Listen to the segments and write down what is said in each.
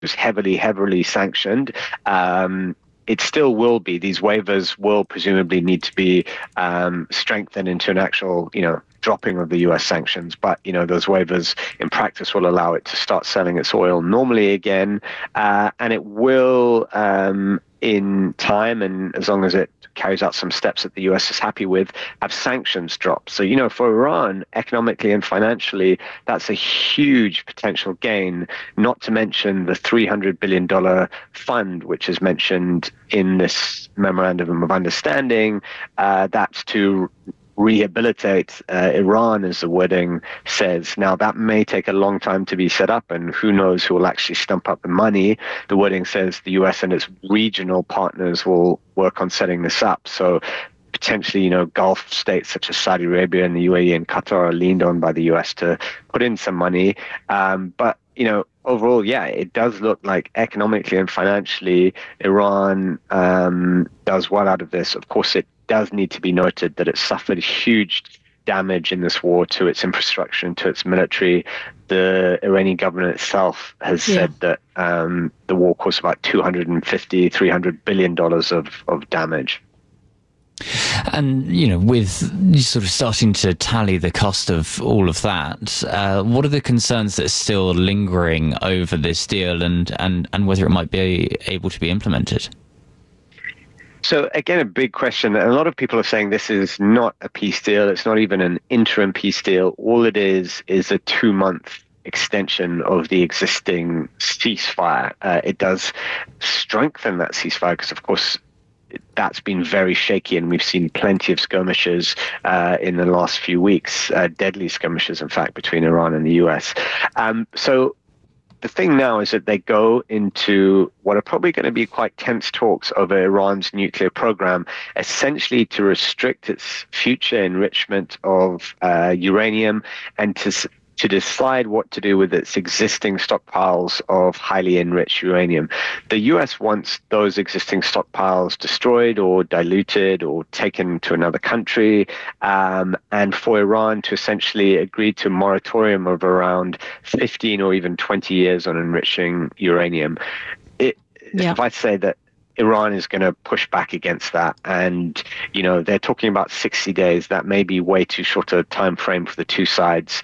heavily sanctioned. It still will be. These waivers will presumably need to be strengthened into an actual, dropping of the US sanctions. But, those waivers in practice will allow it to start selling its oil normally again. And it will, in time, and as long as it carries out some steps that the US is happy with, have sanctions drop. So, for Iran, economically and financially, that's a huge potential gain, not to mention the $300 billion fund, which is mentioned in this memorandum of understanding. That's to rehabilitate Iran, as the wording says. Now, that may take a long time to be set up, and who knows who will actually stump up the money. The wording says the US and its regional partners will work on setting this up. So potentially, Gulf states such as Saudi Arabia and the UAE and Qatar are leaned on by the US to put in some money. But overall, yeah, it does look like economically and financially, Iran does well out of this. Of course, it does need to be noted that it suffered huge damage in this war to its infrastructure and to its military. The Iranian government itself has said that the war caused about $250-300 billion of damage. And, with sort of starting to tally the cost of all of that, what are the concerns that are still lingering over this deal and whether it might be able to be implemented? So again, a big question. A lot of people are saying this is not a peace deal. It's not even an interim peace deal. All it is a 2-month extension of the existing ceasefire. It does strengthen that ceasefire because, of course, that's been very shaky, and we've seen plenty of skirmishes in the last few weeks, deadly skirmishes, in fact, between Iran and the US. So the thing now is that they go into what are probably going to be quite tense talks over Iran's nuclear program, essentially to restrict its future enrichment of uranium and to decide what to do with its existing stockpiles of highly enriched uranium. The US wants those existing stockpiles destroyed or diluted or taken to another country, and for Iran to essentially agree to a moratorium of around 15 or even 20 years on enriching uranium. If I say that Iran is going to push back against that, and they're talking about 60 days. That may be way too short a time frame for the two sides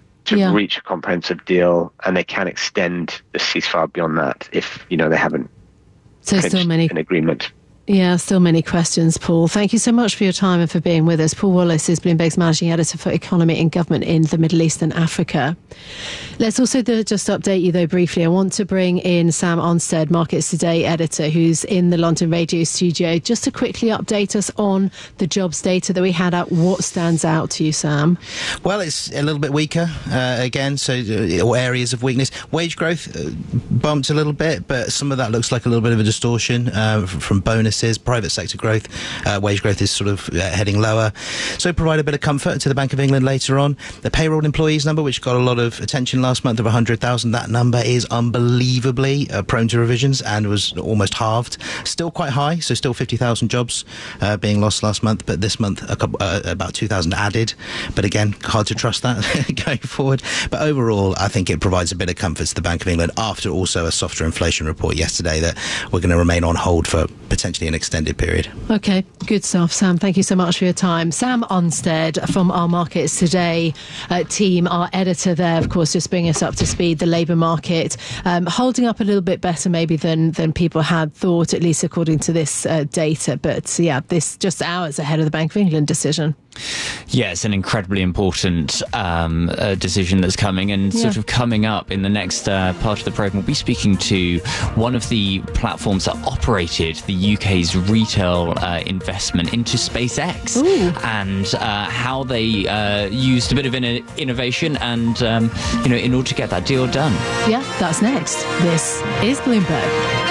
to reach a comprehensive deal, and they can extend the ceasefire beyond that if they haven't reached an agreement. Yeah, still many questions, Paul. Thank you so much for your time and for being with us. Paul Wallace is Bloomberg's Managing Editor for Economy and Government in the Middle East and Africa. Let's also just update you, though, briefly. I want to bring in Sam Onsted, Markets Today editor, who's in the London radio studio, just to quickly update us on the jobs data that we had out. What stands out to you, Sam? Well, it's a little bit weaker again, so areas of weakness. Wage growth bumped a little bit, but some of that looks like a little bit of a distortion from bonuses. Private sector growth, wage growth is sort of heading lower. So provide a bit of comfort to the Bank of England later on. The payroll employees number, which got a lot of attention last month of 100,000, that number is unbelievably prone to revisions and was almost halved. Still quite high, so still 50,000 jobs being lost last month, but this month about 2,000 added. But again, hard to trust that going forward. But overall, I think it provides a bit of comfort to the Bank of England after also a softer inflation report yesterday that we're going to remain on hold for potentially an extended period. Okay, good stuff, Sam. Thank you so much for your time. Sam Onsted from our Markets Today team, our editor there, of course, just bringing us up to speed. The labour market holding up a little bit better maybe than people had thought, at least according to this data. But yeah, this just hours ahead of the Bank of England decision. Yeah, it's an incredibly important decision that's coming, and sort of coming up in the next part of the programme, we'll be speaking to one of the platforms that operated the UK's retail investment into SpaceX. And how they used a bit of innovation and, in order to get that deal done. Yeah, that's next. This is Bloomberg.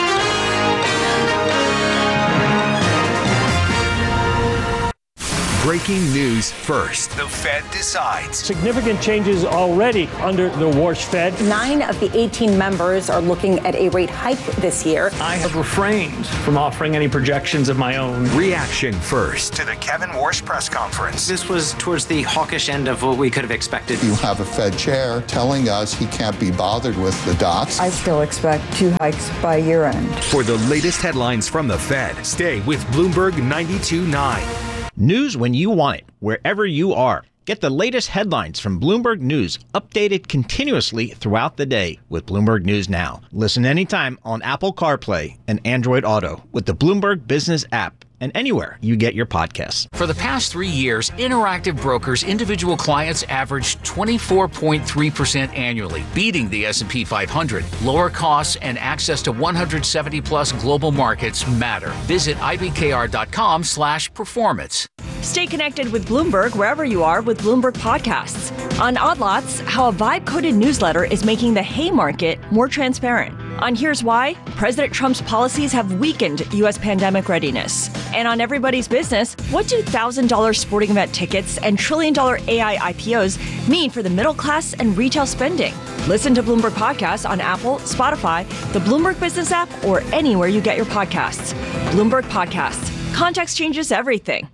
breaking news first. The Fed decides. Significant changes already under the Warsh Fed. 9 of the 18 members are looking at a rate hike this year. I have refrained from offering any projections of my own. Reaction first to the Kevin Warsh press conference. This was towards the hawkish end of what we could have expected. You have a Fed chair telling us he can't be bothered with the dots. I still expect 2 hikes by year end. For the latest headlines from the Fed, stay with Bloomberg 92.9. News when you want it, wherever you are. Get the latest headlines from Bloomberg News, updated continuously throughout the day with Bloomberg News Now. Listen anytime on Apple CarPlay and Android Auto with the Bloomberg Business app and anywhere you get your podcasts. For the past 3 years, Interactive Brokers individual clients averaged 24.3% annually, beating the S&P 500. Lower costs and access to 170-plus global markets matter. Visit ibkr.com/performance. Stay connected with Bloomberg wherever you are with Bloomberg Podcasts. On Odd Lots, how a vibe-coded newsletter is making the Haymarket more transparent. On Here's Why, President Trump's policies have weakened U.S. pandemic readiness. And on Everybody's Business, what do $1,000 sporting event tickets and trillion-dollar AI IPOs mean for the middle class and retail spending? Listen to Bloomberg Podcasts on Apple, Spotify, the Bloomberg Business app, or anywhere you get your podcasts. Bloomberg Podcasts. Context changes everything.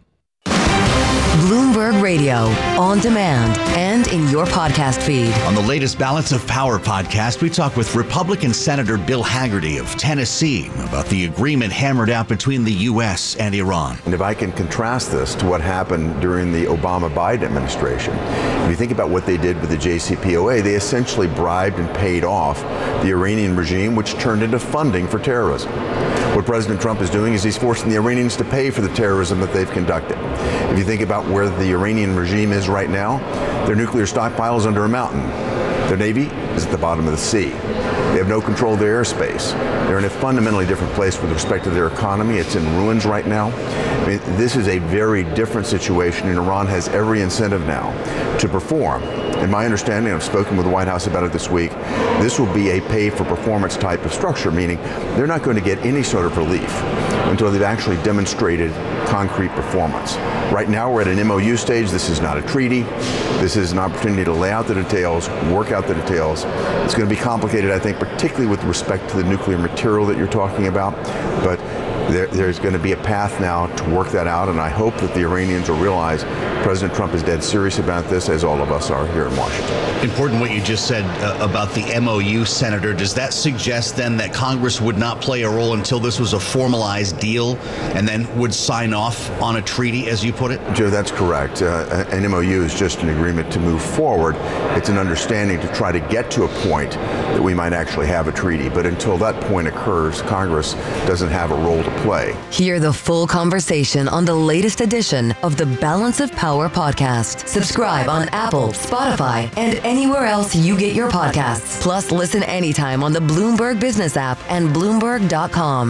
Bloomberg Radio, on demand and in your podcast feed. On the latest Balance of Power podcast, we talk with Republican Senator Bill Hagerty of Tennessee about the agreement hammered out between the U.S. and Iran. And if I can contrast this to what happened during the Obama-Biden administration, if you think about what they did with the JCPOA, they essentially bribed and paid off the Iranian regime, which turned into funding for terrorism. What President Trump is doing is he's forcing the Iranians to pay for the terrorism that they've conducted. If you think about where the Iranian regime is right now, their nuclear stockpile is under a mountain. Their navy is at the bottom of the sea. They have no control of their airspace. They're in a fundamentally different place with respect to their economy. It's in ruins right now. I mean, this is a very different situation, and Iran has every incentive now to perform. In my understanding, I've spoken with the White House about it this week, this will be a pay-for-performance type of structure, meaning they're not going to get any sort of relief until they've actually demonstrated concrete performance. Right now, we're at an MOU stage. This is not a treaty. This is an opportunity to lay out the details, work out the details. It's going to be complicated, I think, particularly with respect to the nuclear material that you're talking about, but there's going to be a path now to work that out, and I hope that the Iranians will realize President Trump is dead serious about this, as all of us are here in Washington. Important what you just said about the MOU, Senator. Does that suggest then that Congress would not play a role until this was a formalized deal and then would sign off on a treaty, as you put it? Joe, that's correct. An MOU is just an agreement to move forward. It's an understanding to try to get to a point that we might actually have a treaty. But until that point occurs, Congress doesn't have a role to play. Hear the full conversation on the latest edition of the Balance of Power podcast. Subscribe on Apple, Spotify, and anywhere else you get your podcasts. Plus, listen anytime on the Bloomberg Business app and Bloomberg.com.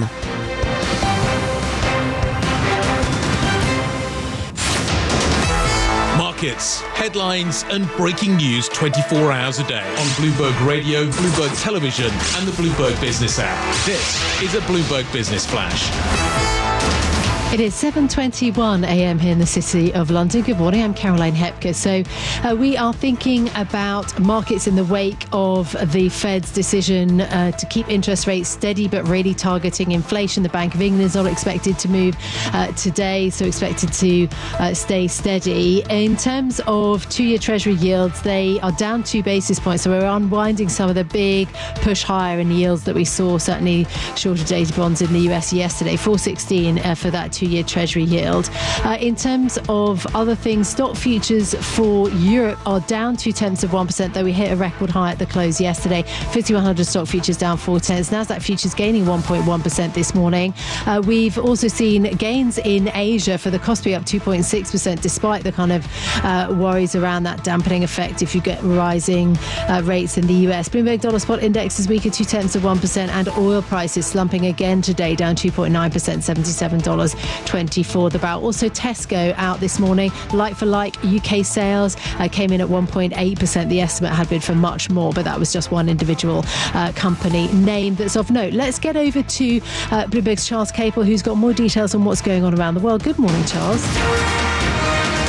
Markets, headlines, and breaking news 24 hours a day on Bloomberg Radio, Bloomberg Television, and the Bloomberg Business app. This is a Bloomberg Business Flash. It is 7:21 a.m. here in the City of London. Good morning, I'm Caroline Hepker. So we are thinking about markets in the wake of the Fed's decision to keep interest rates steady, but really targeting inflation. The Bank of England is not expected to move today, so expected to stay steady. In terms of two-year Treasury yields, they are down 2 basis points, so we're unwinding some of the big push higher in yields that we saw, certainly shorter dated bonds in the US yesterday, 4.16 for that two-year Treasury yield. In terms of other things, stock futures for Europe are down 0.2%, though we hit a record high at the close yesterday. 5100 stock futures down 0.4. Nasdaq futures gaining 1.1% this morning. We've also seen gains in Asia for the Kospi up 2.6%, despite the kind of worries around that dampening effect if you get rising rates in the US. Bloomberg Dollar Spot Index is weaker 0.2%, and oil prices slumping again today, down 2.9%, $77.24 the barrel. Also, Tesco out this morning. Like-for-like UK sales came in at 1.8%. The estimate had been for much more, but that was just one individual company name that's of note. Let's get over to Bloomberg's Charles Capel, who's got more details on what's going on around the world. Good morning, Charles.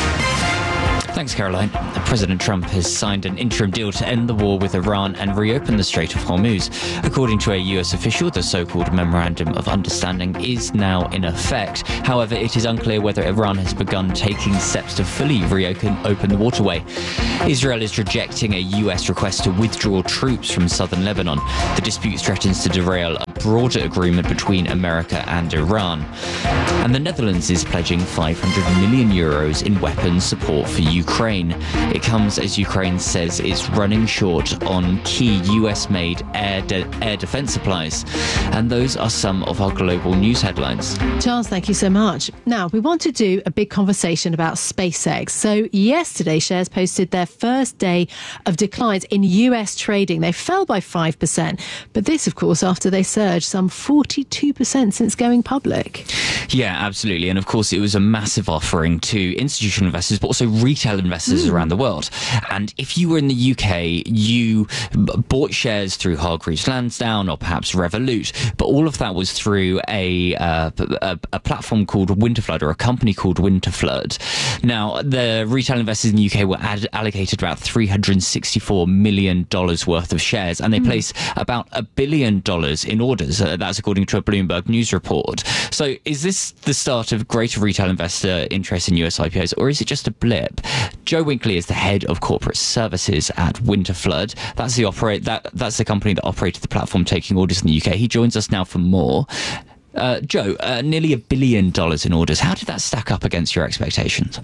Thanks, Caroline. President Trump has signed an interim deal to end the war with Iran and reopen the Strait of Hormuz. According to a US official, the so-called Memorandum of Understanding is now in effect. However, it is unclear whether Iran has begun taking steps to fully open the waterway. Israel is rejecting a US request to withdraw troops from southern Lebanon. The dispute threatens to derail a broader agreement between America and Iran. And the Netherlands is pledging 500 million euros in weapons support for Ukraine. It comes as Ukraine says it's running short on key US-made air defense supplies. And those are some of our global news headlines. Charles, thank you so much. Now, we want to do a big conversation about SpaceX. So yesterday, shares posted their first day of declines in US trading. They fell by 5%. But this, of course, after they surged some 42% since going public. Yeah, absolutely. And of course, it was a massive offering to institutional investors, but also retail investors around the world. And if you were in the UK, you bought shares through Hargreaves Lansdown or perhaps Revolut, but all of that was through a platform called Winterflood, or a company called Winterflood. Now, the retail investors in the UK were allocated about $364 million worth of shares, and they place about $1 billion in orders. That's according to a Bloomberg News report. So is this the start of greater retail investor interest in US IPOs, or is it just a blip? Joe Winkley is the head of corporate services at Winterflood. That's the company that operated the platform taking orders in the UK. He joins us now for more. Joe, nearly $1 billion in orders. How did that stack up against your expectations?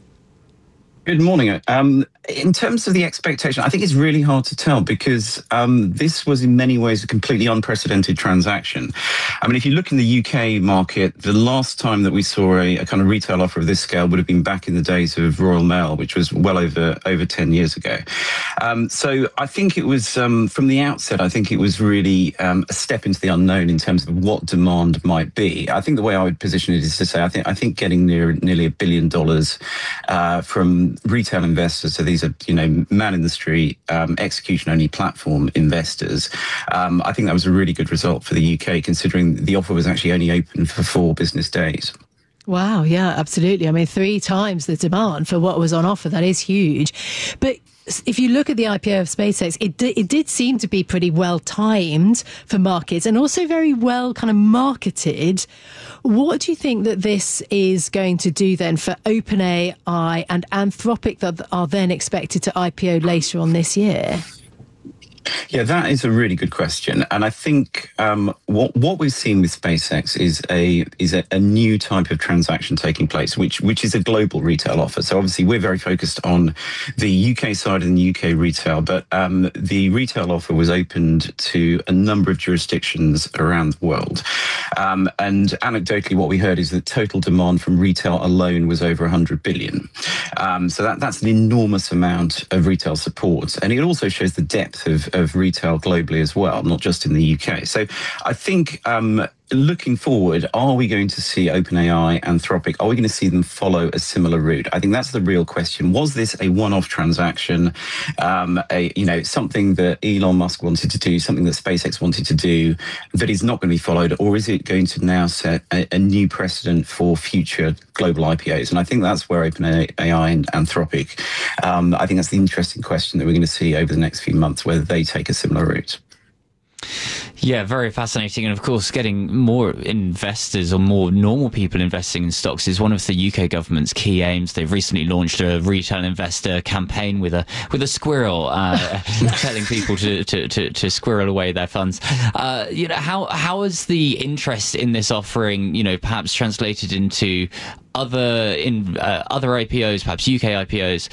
Good morning. In terms of the expectation, I think it's really hard to tell because this was in many ways a completely unprecedented transaction. I mean, if you look in the UK market, the last time that we saw a kind of retail offer of this scale would have been back in the days of Royal Mail, which was well over 10 years ago. So I think it was, from the outset, I think it was really a step into the unknown in terms of what demand might be. I think the way I would position it is to say, I think getting nearly $1 billion from retail investors, so these are, man in the street, execution-only platform investors. I think that was a really good result for the UK, considering the offer was actually only open for 4 business days. Wow, yeah, absolutely. I mean, 3 times the demand for what was on offer. That is huge. But if you look at the IPO of SpaceX, it did seem to be pretty well timed for markets and also very well kind of marketed. What do you think that this is going to do then for OpenAI and Anthropic that are then expected to IPO later on this year? Yeah, that is a really good question, and I think what we've seen with SpaceX is a new type of transaction taking place, which is a global retail offer. So obviously, we're very focused on the UK side and the UK retail, but the retail offer was opened to a number of jurisdictions around the world. And anecdotally, what we heard is that total demand from retail alone was over 100 billion. So that's an enormous amount of retail support, and it also shows the depth of retail globally as well, not just in the UK. So I think looking forward, are we going to see OpenAI, Anthropic, are we going to see them follow a similar route? I think that's the real question. Was this a one-off transaction, something that Elon Musk wanted to do, something that SpaceX wanted to do that is not going to be followed, or is it going to now set a new precedent for future global IPOs? And I think that's where OpenAI and Anthropic, I think that's the interesting question that we're going to see over the next few months, whether they take a similar route. Yeah, very fascinating. And of course, getting more investors or more normal people investing in stocks is one of the UK government's key aims. They've recently launched a retail investor campaign with a squirrel, telling people to squirrel away their funds. How has the interest in this offering, perhaps translated into other IPOs, perhaps UK IPOs,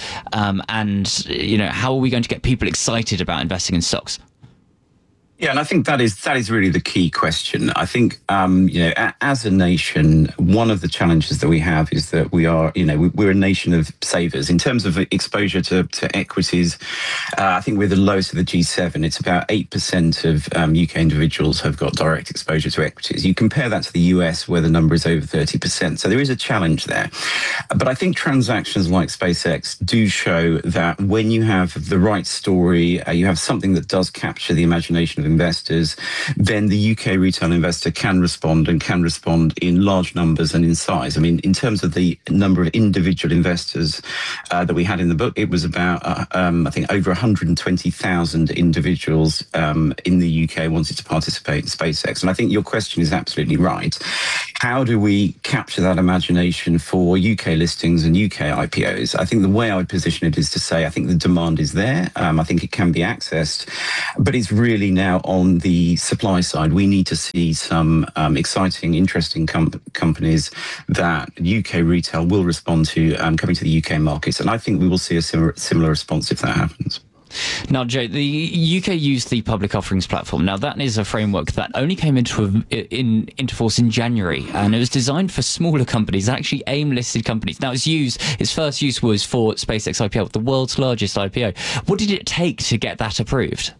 and how are we going to get people excited about investing in stocks? Yeah, and I think that is really the key question. I think, as a nation, one of the challenges that we have is that we are, we're a nation of savers. In terms of exposure to equities, I think we're the lowest of the G7. It's about 8% of UK individuals have got direct exposure to equities. You compare that to the US, where the number is over 30%. So there is a challenge there. But I think transactions like SpaceX do show that when you have the right story, you have something that does capture the imagination of investors, then the UK retail investor can respond in large numbers and in size. I mean, in terms of the number of individual investors that we had in the book, it was about, I think, over 120,000 individuals in the UK wanted to participate in SpaceX. And I think your question is absolutely right. How do we capture that imagination for UK listings and UK IPOs? I think the way I would position it is to say, I think the demand is there. I think it can be accessed, but it's really now on the supply side. We need to see some exciting, interesting companies that UK retail will respond to coming to the UK markets. And I think we will see a similar response if that happens. Now, Joe, the UK used the public offerings platform. Now, that is a framework that only came into force in January, and it was designed for smaller companies, actually AIM-listed companies. Now, its first use was for SpaceX IPO, the world's largest IPO. What did it take to get that approved?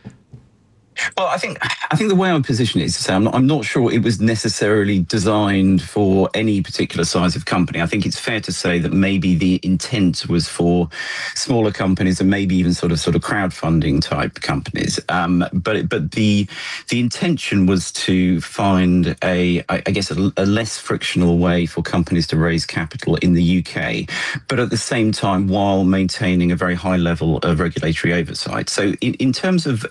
Well, I think the way I would position it is to say I'm not sure it was necessarily designed for any particular size of company. I think it's fair to say that maybe the intent was for smaller companies and maybe even sort of crowdfunding type companies. But the intention was to find a less frictional way for companies to raise capital in the UK, but at the same time while maintaining a very high level of regulatory oversight. So in terms of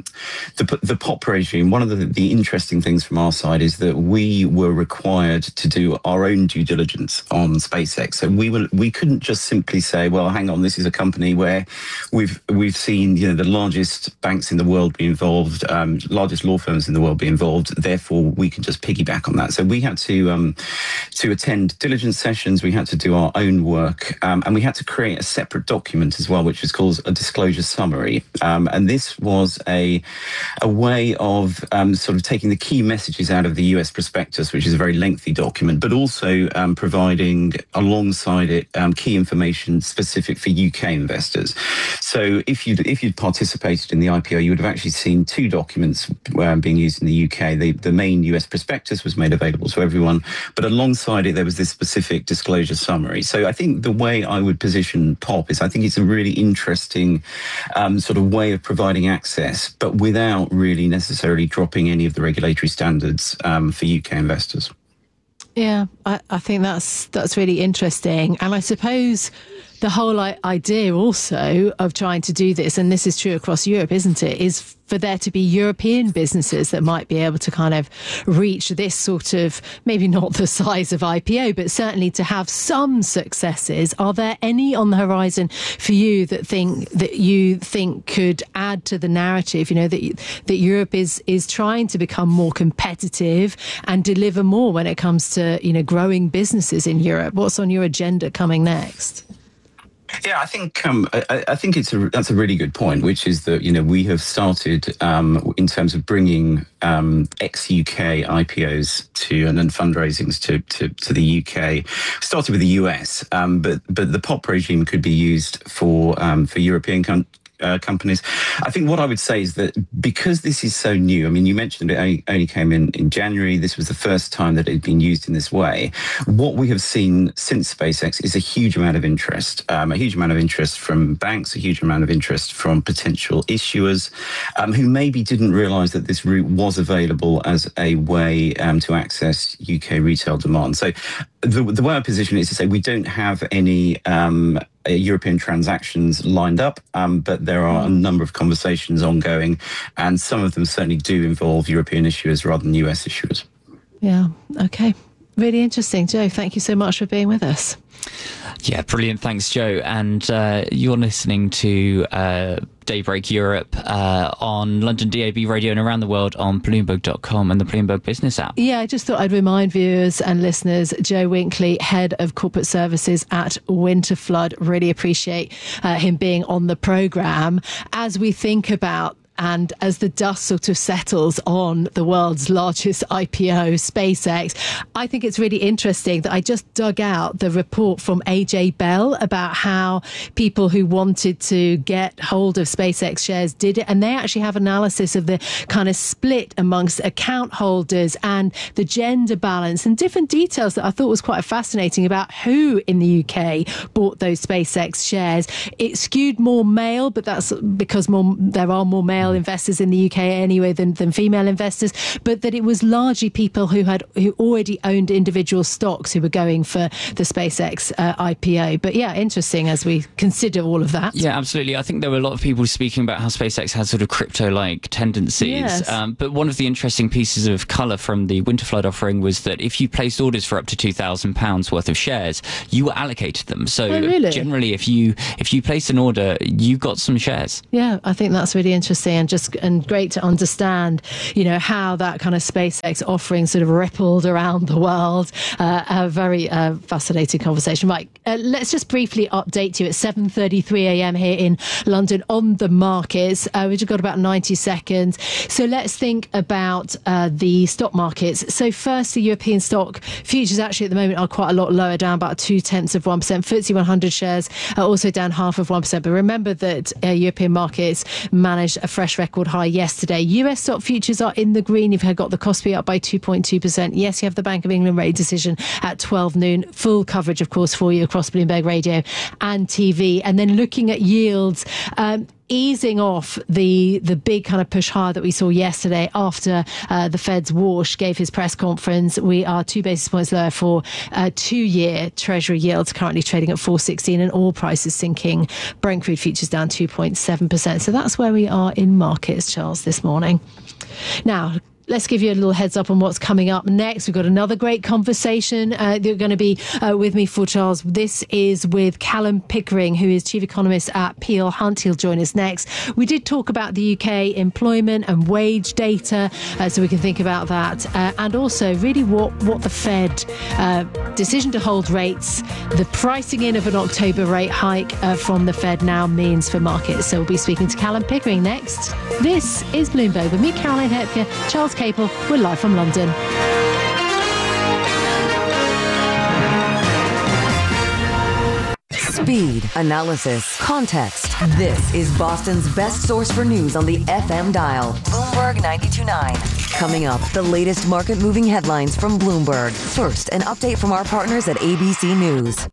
the POP regime, one of the interesting things from our side is that we were required to do our own due diligence on SpaceX. So we couldn't just simply say, well, hang on, this is a company where we've seen the largest banks in the world be involved, largest law firms in the world be involved. Therefore, we can just piggyback on that. So we had to attend diligence sessions. We had to do our own work, and we had to create a separate document as well, which was called a disclosure summary. And this was a way of sort of taking the key messages out of the US prospectus, which is a very lengthy document, but also providing alongside it key information specific for UK investors. So if you'd participated in the IPO, you would have actually seen two documents being used in the UK. The main US prospectus was made available to everyone, but alongside it, there was this specific disclosure summary. So I think the way I would position POP is I think it's a really interesting sort of way of providing access, but without really necessarily dropping any of the regulatory standards for UK investors. Yeah, I think that's really interesting. And I suppose the whole idea also of trying to do this, and this is true across Europe, isn't it, is for there to be European businesses that might be able to kind of reach this sort of, maybe not the size of IPO, but certainly to have some successes. Are there any on the horizon for you that you think could add to the narrative, that Europe is trying to become more competitive and deliver more when it comes to, growing businesses in Europe? What's on your agenda coming next? Yeah, I think that's a really good point, which is that we have started in terms of bringing ex-UK IPOs and fundraisings to the UK. Started with the US, but the POP regime could be used for European companies. I think what I would say is that because this is so new, I mean, you mentioned it only came in January. This was the first time that it had been used in this way. What we have seen since SpaceX is a huge amount of interest from banks, a huge amount of interest from potential issuers who maybe didn't realize that this route was available as a way to access UK retail demand. So the way I position it is to say we don't have any European transactions lined up, but there are a number of conversations ongoing, and some of them certainly do involve European issuers rather than US issuers. Yeah, okay. Really interesting. Joe, thank you so much for being with us. Yeah, brilliant. Thanks, Joe. And you're listening to Daybreak Europe on London DAB radio and around the world on Bloomberg.com and the Bloomberg Business app. Yeah, I just thought I'd remind viewers and listeners, Joe Winkley, Head of Corporate Services at Winterflood. Really appreciate him being on the programme as we think about, and as the dust sort of settles on the world's largest IPO, SpaceX, I think it's really interesting that I just dug out the report from AJ Bell about how people who wanted to get hold of SpaceX shares did it. And they actually have analysis of the kind of split amongst account holders and the gender balance and different details that I thought was quite fascinating about who in the UK bought those SpaceX shares. It skewed more male, but that's because there are more male male investors in the UK anyway than female investors, but that it was largely people who already owned individual stocks who were going for the SpaceX IPO. But yeah, interesting as we consider all of that. Yeah, absolutely. I think there were a lot of people speaking about how SpaceX has sort of crypto-like tendencies. Yes. But one of the interesting pieces of colour from the Winterflood offering was that if you placed orders for up to £2,000 worth of shares, you were allocated them. So generally, if you placed an order, you got some shares. Yeah, I think that's really interesting and great to understand, how that kind of SpaceX offering sort of rippled around the world. A very fascinating conversation. Right, let's just briefly update you at 7:33 a.m. here in London on the markets. We've just got about 90 seconds. So let's think about the stock markets. So first, the European stock futures actually at the moment are quite a lot lower, down about 0.2%. FTSE 100 shares are also down 0.5%. But remember that European markets managed a fresh record high yesterday. US stock futures are in the green. You've got the Kospi up by 2.2%. Yes, you have the Bank of England rate decision at 12 noon. Full coverage, of course, for you across Bloomberg Radio and TV. And then looking at yields, easing off the big kind of push higher that we saw yesterday after the Fed's Walsh gave his press conference. We are 2 basis points lower for 2-year Treasury yields, currently trading at 4.16, and oil prices sinking. Brent crude futures down 2.7%. So that's where we are in markets, Charles, this morning. Now, let's give you a little heads up on what's coming up next. We've got another great conversation. You're going to be with me for, Charles. This is with Callum Pickering, who is Chief Economist at Peel Hunt. He'll join us next. We did talk about the UK employment and wage data, so we can think about that. And also really what the Fed decision to hold rates, the pricing in of an October rate hike from the Fed now means for markets. So we'll be speaking to Callum Pickering next. This is Bloomberg with me, Caroline Hepker, Charles Capel. We're live from London. Speed, analysis, context. This is Boston's best source for news on the FM dial. Bloomberg 92.9. Coming up, the latest market-moving headlines from Bloomberg. First, an update from our partners at ABC News.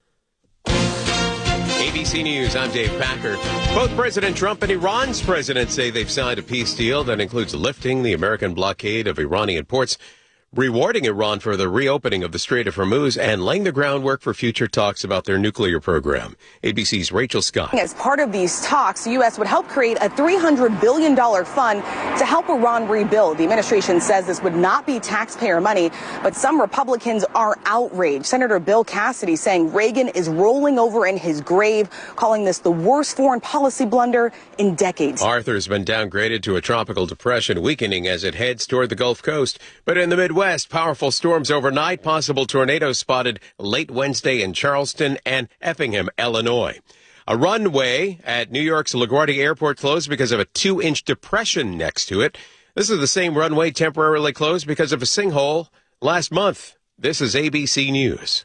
ABC News, I'm Dave Packer. Both President Trump and Iran's president say they've signed a peace deal that includes lifting the American blockade of Iranian ports, rewarding Iran for the reopening of the Strait of Hormuz, and laying the groundwork for future talks about their nuclear program. ABC's Rachel Scott. As part of these talks, the U.S. would help create a $300 billion fund to help Iran rebuild. The administration says this would not be taxpayer money, but some Republicans are outraged. Senator Bill Cassidy saying Reagan is rolling over in his grave, calling this the worst foreign policy blunder in decades. Arthur's been downgraded to a tropical depression, weakening as it heads toward the Gulf Coast. But in the Midwest, powerful storms overnight, possible tornadoes spotted late Wednesday in Charleston and Effingham, Illinois. A runway at New York's LaGuardia Airport closed because of a 2-inch depression next to it. This is the same runway temporarily closed because of a sinkhole last month. This is ABC News.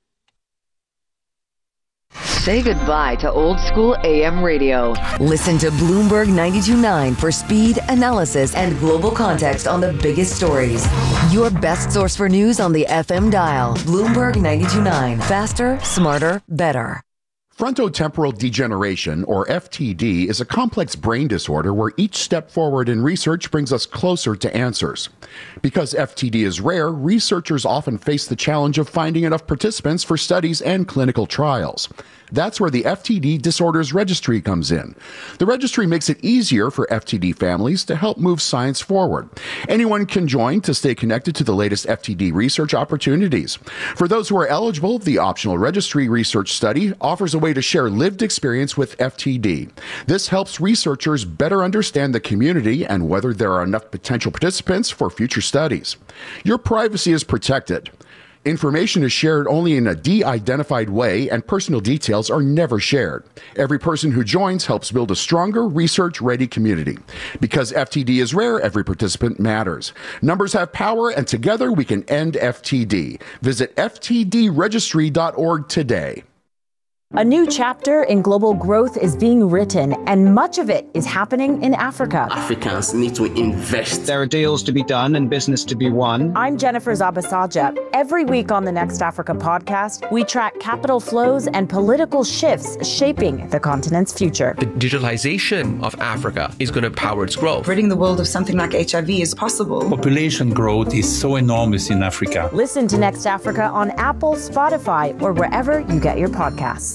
Say goodbye to old school AM radio. Listen to Bloomberg 92.9 for speed, analysis, and global context on the biggest stories. Your best source for news on the FM dial. Bloomberg 92.9. Faster, smarter, better. Frontotemporal degeneration, or FTD, is a complex brain disorder where each step forward in research brings us closer to answers. Because FTD is rare, researchers often face the challenge of finding enough participants for studies and clinical trials. That's where the FTD Disorders Registry comes in. The registry makes it easier for FTD families to help move science forward. Anyone can join to stay connected to the latest FTD research opportunities. For those who are eligible, the optional registry research study offers a way to share lived experience with FTD. This helps researchers better understand the community and whether there are enough potential participants for future studies. Your privacy is protected. Information is shared only in a de-identified way, and personal details are never shared. Every person who joins helps build a stronger, research-ready community. Because FTD is rare, every participant matters. Numbers have power, and together we can end FTD. Visit ftdregistry.org today. A new chapter in global growth is being written, and much of it is happening in Africa. Africans need to invest. There are deals to be done and business to be won. I'm Jennifer Zabasaja. Every week on the Next Africa podcast, we track capital flows and political shifts shaping the continent's future. The digitalization of Africa is going to power its growth. Ridding the world of something like HIV is possible. Population growth is so enormous in Africa. Listen to Next Africa on Apple, Spotify, or wherever you get your podcasts.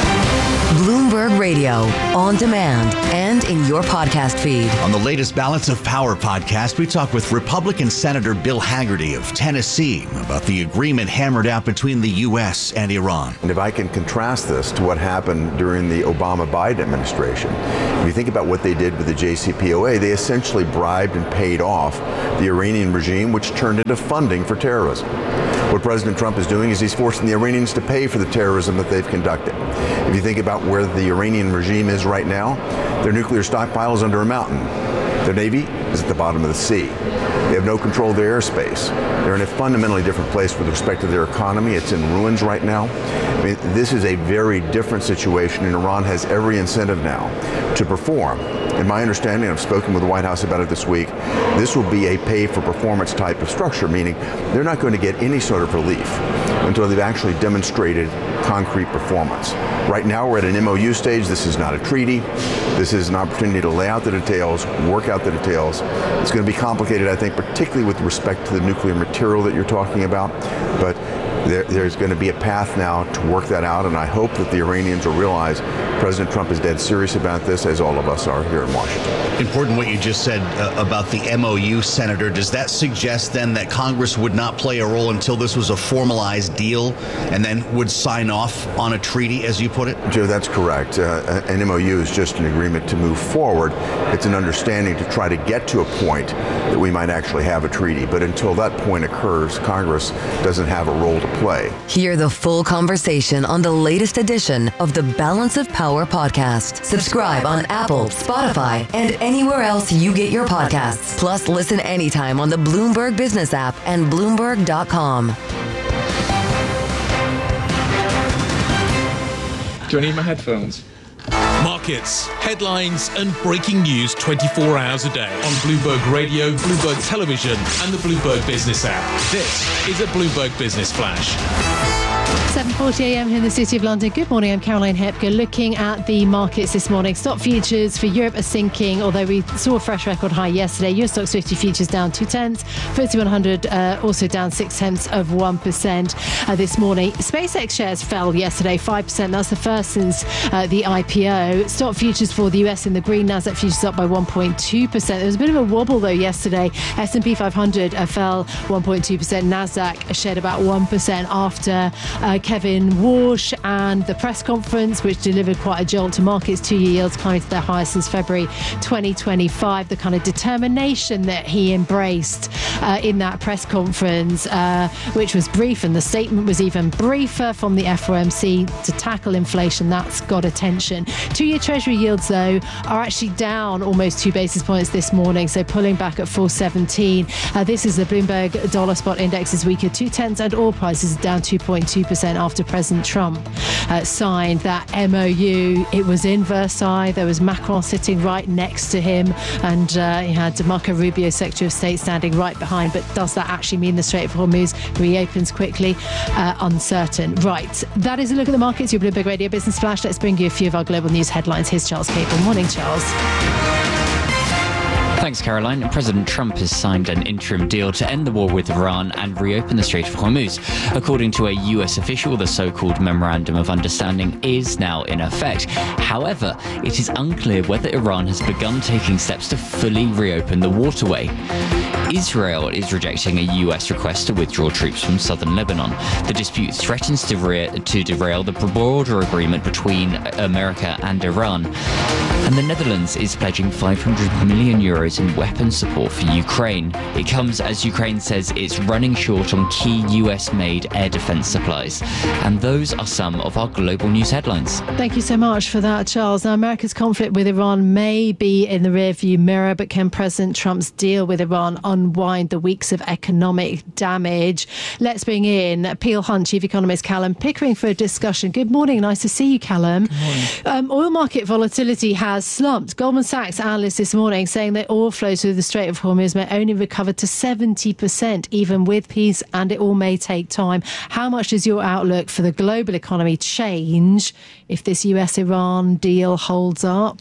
Bloomberg Radio, on demand and in your podcast feed. On the latest Balance of Power podcast, we talk with Republican Senator Bill Hagerty of Tennessee about the agreement hammered out between the U.S. and Iran. And if I can contrast this to what happened during the Obama-Biden administration, if you think about what they did with the JCPOA, they essentially bribed and paid off the Iranian regime, which turned into funding for terrorism. What President Trump is doing is he's forcing the Iranians to pay for the terrorism that they've conducted. If you think about where the Iranian regime is right now, their nuclear stockpile is under a mountain. Their navy is at the bottom of the sea. They have no control of their airspace. They're in a fundamentally different place with respect to their economy. It's in ruins right now. I mean, this is a very different situation, and Iran has every incentive now to perform. In my understanding, I've spoken with the White House about it this week, this will be a pay-for-performance type of structure, meaning they're not going to get any sort of relief until they've actually demonstrated concrete performance. Right now, we're at an MOU stage. This is not a treaty. This is an opportunity to lay out the details, work out the details. It's going to be complicated, I think, particularly with respect to the nuclear material that you're talking about. But there's going to be a path now to work that out, and I hope that the Iranians will realize President Trump is dead serious about this, as all of us are here in Washington. Important what you just said about the MOU, Senator. Does that suggest then that Congress would not play a role until this was a formalized deal and then would sign off on a treaty, as you put it? Joe, that's correct. An MOU is just an agreement to move forward. It's an understanding to try to get to a point that we might actually have a treaty. But until that point occurs, Congress doesn't have a role to play. Hear the full conversation on the latest edition of the Balance of Power podcast. Subscribe on Apple, Spotify, and anywhere else you get your podcasts. Plus, listen anytime on the Bloomberg Business app and Bloomberg.com. Do I need my headphones? Markets, headlines, and breaking news 24 hours a day on Bloomberg Radio, Bloomberg Television, and the Bloomberg Business app. This is a Bloomberg Business Flash. 7:40 a.m. here in the City of London. Good morning, I'm Caroline Hepker. Looking at the markets this morning, stock futures for Europe are sinking, although we saw a fresh record high yesterday. US Stocks 50 futures down 0.2, FTSE 100 also down 0.6% this morning. SpaceX shares fell yesterday 5%. That's the first since the IPO. Stock futures for the US in the green, Nasdaq futures up by 1.2%. There was a bit of a wobble though yesterday. S&P 500 fell 1.2%. Nasdaq shed about 1% after Kevin Walsh and the press conference, which delivered quite a jolt to markets. 2-year yields climbing to their highest since February 2025. The kind of determination that he embraced in that press conference, which was brief, and the statement was even briefer from the FOMC to tackle inflation. That's got attention. 2-year Treasury yields, though, are actually down almost 2 basis points this morning, so pulling back at 417. This is the Bloomberg Dollar Spot Index is weaker 0.2, and oil prices are down 2.2% after President Trump signed that MOU. It was in Versailles. There was Macron sitting right next to him, and he had Marco Rubio, Secretary of State, standing right behind. But does that actually mean the Strait of Hormuz reopens quickly? Uncertain. Right. That is a look at the markets. Your Bloomberg Radio Business Flash. Let's bring you a few of our global news headlines. Here's Charles Cable. Morning, Charles. Thanks, Caroline. President Trump has signed an interim deal to end the war with Iran and reopen the Strait of Hormuz. According to a US official, the so-called Memorandum of Understanding is now in effect. However, it is unclear whether Iran has begun taking steps to fully reopen the waterway. Israel is rejecting a US request to withdraw troops from southern Lebanon. The dispute threatens to derail the broader agreement between America and Iran. And the Netherlands is pledging 500 million euros in weapons support for Ukraine. It comes as Ukraine says it's running short on key US-made air defense supplies. And those are some of our global news headlines. Thank you so much for that, Charles. Now, America's conflict with Iran may be in the rearview mirror, but can President Trump's deal with Iran unwind the weeks of economic damage? Let's bring in Peel Hunt Chief Economist Callum Pickering for a discussion. Good morning. Nice to see you, Callum. Good morning. Oil market volatility has slumped. Goldman Sachs analysts this morning saying that oil flows through the Strait of Hormuz may only recover to 70%, even with peace, and it all may take time. How much does your outlook for the global economy change if this US-Iran deal holds up?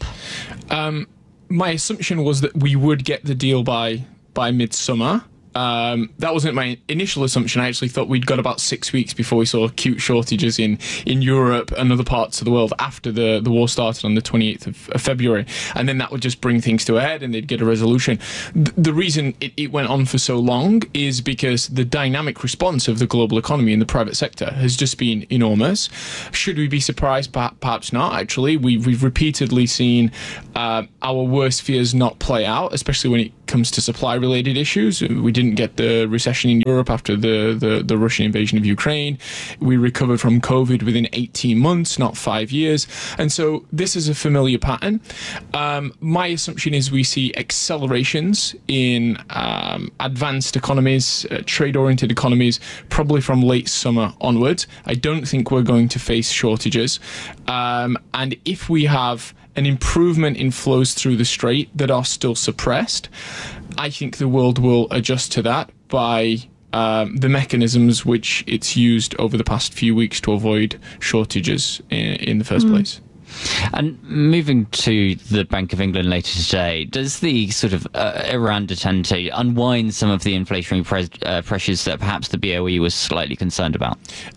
My assumption was that we would get the deal by midsummer. That wasn't my initial assumption. I actually thought we'd got about 6 weeks before we saw acute shortages in Europe and other parts of the world after the war started on the 28th of February. And then that would just bring things to a head and they'd get a resolution. The reason it went on for so long is because the dynamic response of the global economy in the private sector has just been enormous. Should we be surprised? Perhaps not, actually. We've repeatedly seen our worst fears not play out, especially when it comes to supply-related issues. We didn't get the recession in Europe after the Russian invasion of Ukraine. We recovered from COVID within 18 months, not 5 years. And so this is a familiar pattern. My assumption is we see accelerations in advanced economies, trade-oriented economies, probably from late summer onwards. I don't think we're going to face shortages. And if we have an improvement in flows through the strait that are still suppressed, I think the world will adjust to that by the mechanisms which it's used over the past few weeks to avoid shortages in the first place. And moving to the Bank of England later today, does the sort of Iran detente unwind some of the inflationary pressures that perhaps the BOE was slightly concerned about?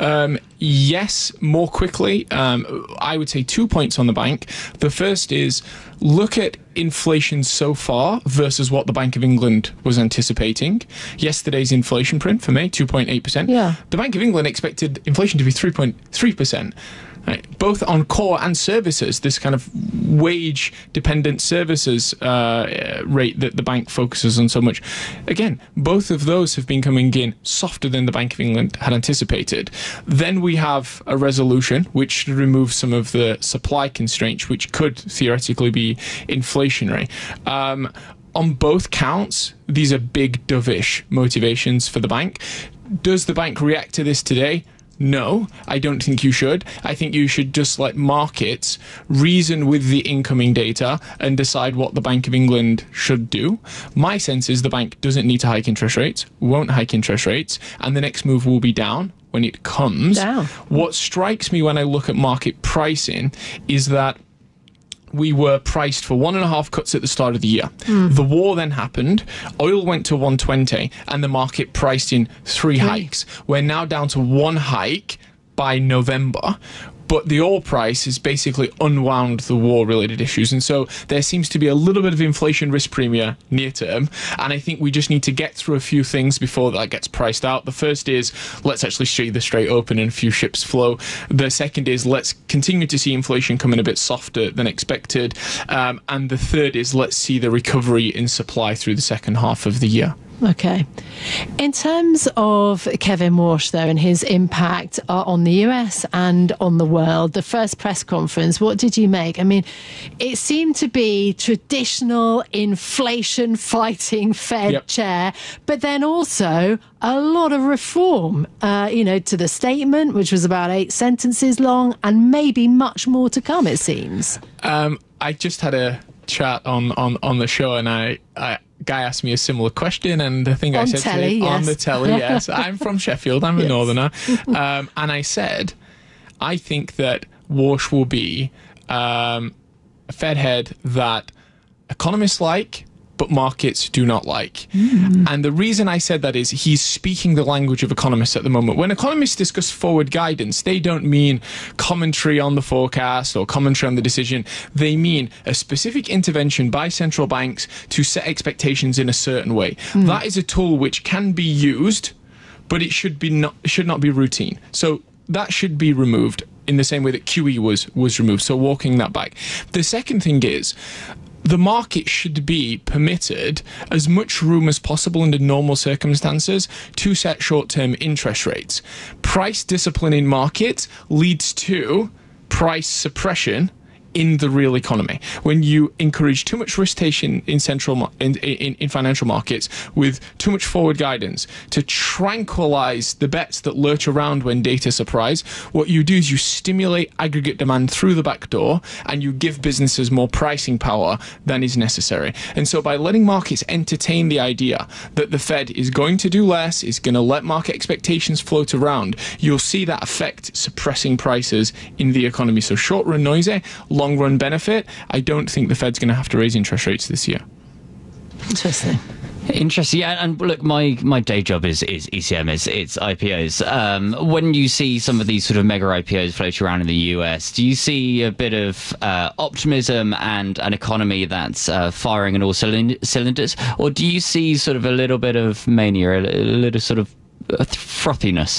Yes, more quickly. I would say 2 points on the bank. The first is look at inflation so far versus what the Bank of England was anticipating. Yesterday's inflation print for May, 2.8%. Yeah. The Bank of England expected inflation to be 3.3%. Right. Both on core and services, this kind of wage-dependent services rate that the bank focuses on so much. Again, both of those have been coming in softer than the Bank of England had anticipated. Then we have a resolution which should remove some of the supply constraints, which could theoretically be inflationary. On both counts, these are big dovish motivations for the bank. Does the bank react to this today? No, I don't think you should. I think you should just let markets reason with the incoming data and decide what the Bank of England should do. My sense is the bank doesn't need to hike interest rates, won't hike interest rates, and the next move will be down when it comes. Down. What strikes me when I look at market pricing is that we were priced for 1.5 cuts at the start of the year. The war then happened, oil went to 120, and the market priced in 3 hikes. We're now down to 1 hike by November. But the oil price has basically unwound the war-related issues. And so there seems to be a little bit of inflation risk premium near term. And I think we just need to get through a few things before that gets priced out. The first is let's actually see the strait open and a few ships flow. The second is let's continue to see inflation come in a bit softer than expected. And the third is let's see the recovery in supply through the second half of the year. Okay. In terms of Kevin Warsh, though, and his impact on the US and on the world, the first press conference, what did you make? I mean, it seemed to be traditional inflation-fighting Fed chair, but then also a lot of reform, to the statement, which was about 8 sentences long, and maybe much more to come, it seems. I just had a chat on the show, and I guy asked me a similar question, and I think I said telly, on the telly, yes. I'm from Sheffield, I'm a northerner, and I said, I think that Warsh will be a Fed head that economists like, but markets do not like. And the reason I said that is he's speaking the language of economists at the moment. When economists discuss forward guidance, they don't mean commentary on the forecast or commentary on the decision. They mean a specific intervention by central banks to set expectations in a certain way. That is a tool which can be used, but it should not be routine. So that should be removed. in the same way that QE was removed. So walking that back. The second thing is, the market should be permitted as much room as possible under normal circumstances to set short-term interest rates. Price discipline in markets leads to price suppression in the real economy. When you encourage too much risk-taking in financial markets with too much forward guidance to tranquilize the bets that lurch around when data surprise, what you do is you stimulate aggregate demand through the back door and you give businesses more pricing power than is necessary. And so by letting markets entertain the idea that the Fed is going to do less, is going to let market expectations float around, you'll see that effect suppressing prices in the economy. So short-run noisy, long-run benefit. I don't think the Fed's going to have to raise interest rates this year. Interesting. Interesting. Yeah, and look, my day job is ECM, it's IPOs. When you see some of these sort of mega IPOs floating around in the US, do you see a bit of optimism and an economy that's firing on all cylinders, or do you see sort of a little bit of mania, a little sort of frothiness?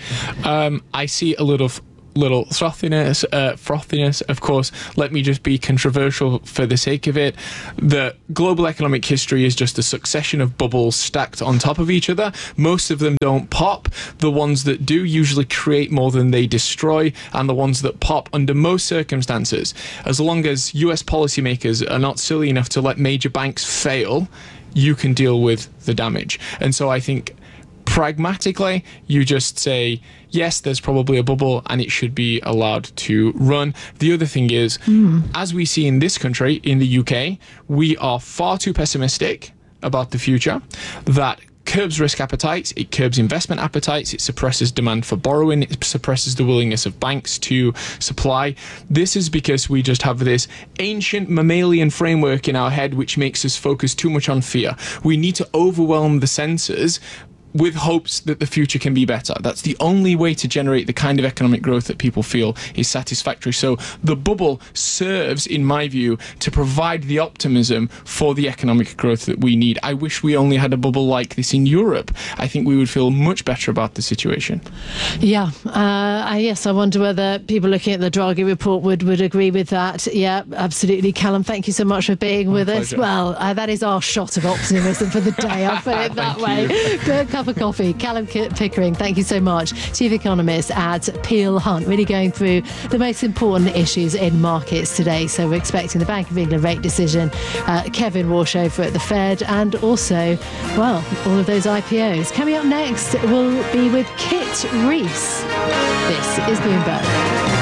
I see a little frothiness. Of course, let me just be controversial for the sake of it. The global economic history is just a succession of bubbles stacked on top of each other. Most of them don't pop. The ones that do usually create more than they destroy, and the ones that pop under most circumstances, as long as US policymakers are not silly enough to let major banks fail, you can deal with the damage. And so I think pragmatically, you just say, yes, there's probably a bubble and it should be allowed to run. The other thing is, as we see in this country, in the UK, we are far too pessimistic about the future. That curbs risk appetites, it curbs investment appetites, it suppresses demand for borrowing, it suppresses the willingness of banks to supply. This is because we just have this ancient mammalian framework in our head which makes us focus too much on fear. We need to overwhelm the senses with hopes that the future can be better. That's the only way to generate the kind of economic growth that people feel is satisfactory. So the bubble serves, in my view, to provide the optimism for the economic growth that we need. I wish we only had a bubble like this in Europe. I think we would feel much better about the situation. Yeah, yes, I wonder whether people looking at the Draghi report would agree with that. Yeah, absolutely. Callum, thank you so much for being with us. Well, that is our shot of optimism for the day, I'll put it that way. Good cup of coffee. Callum Pickering, thank you so much. Chief Economist at Peel Hunt, really going through the most important issues in markets today. So we're expecting the Bank of England rate decision, Kevin Warshover at the Fed, and also, well, all of those IPOs. Coming up next, we'll be with Kit Rees. This is Bloomberg.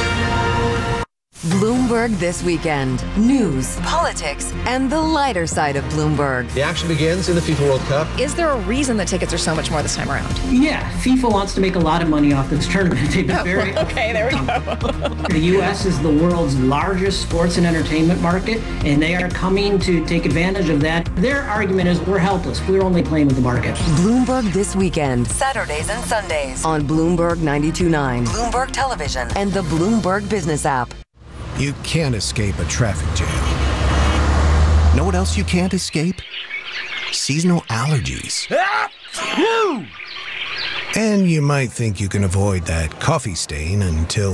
Bloomberg This Weekend. News, politics, and the lighter side of Bloomberg. The action begins in the FIFA World Cup. Is there a reason the tickets are so much more this time around? Yeah, FIFA wants to make a lot of money off this tournament. They've been very... Okay, there we go. The U.S. is the world's largest sports and entertainment market, and they are coming to take advantage of that. Their argument is we're helpless. We're only playing with the market. Bloomberg This Weekend. Saturdays and Sundays on Bloomberg 92.9, Bloomberg Television, and the Bloomberg Business app. You can't escape a traffic jam. Know what else you can't escape? Seasonal allergies. And you might think you can avoid that coffee stain until...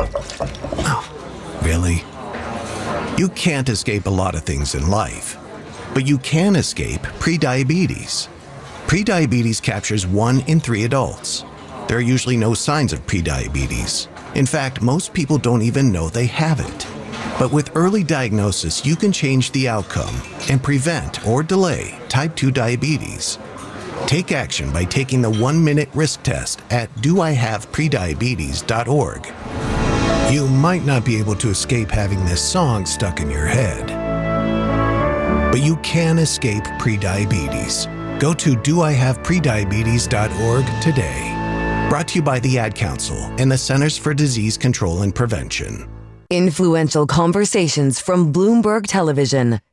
Oh, really? You can't escape a lot of things in life, but you can escape prediabetes. Prediabetes captures 1 in 3 adults. There are usually no signs of prediabetes. In fact, most people don't even know they have it. But with early diagnosis, you can change the outcome and prevent or delay type 2 diabetes. Take action by taking the 1-minute risk test at doihaveprediabetes.org. You might not be able to escape having this song stuck in your head, but you can escape prediabetes. Go to doihaveprediabetes.org today. Brought to you by the Ad Council and the Centers for Disease Control and Prevention. Influential conversations from Bloomberg Television.